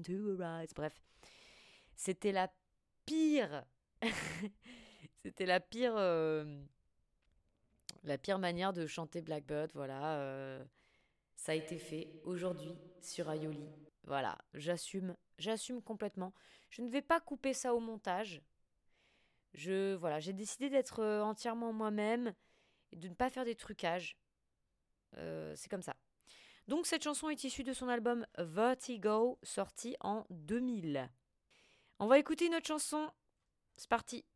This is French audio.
into her eyes. Bref, c'était la pire. C'était la pire manière de chanter Blackbird. Voilà, ça a été fait aujourd'hui sur Aioli. Voilà, j'assume complètement. Je ne vais pas couper ça au montage. Voilà, j'ai décidé d'être entièrement moi-même et de ne pas faire des trucages. C'est comme ça. Donc cette chanson est issue de son album Vertigo, sorti en 2000. On va écouter une autre chanson. C'est parti.